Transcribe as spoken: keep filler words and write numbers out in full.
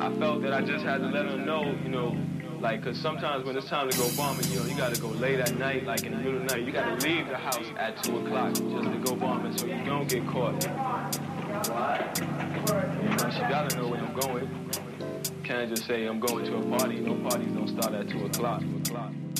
I felt that I just had to let her know, you know, like, cause sometimes when it's time to go bombing, you know, you gotta go late at night, like in the middle of the night. You gotta leave the house at two o'clock just to go bombing so you don't get caught. You know, she gotta know where I'm going. Can't just say I'm going to a party. No parties don't start at two o'clock.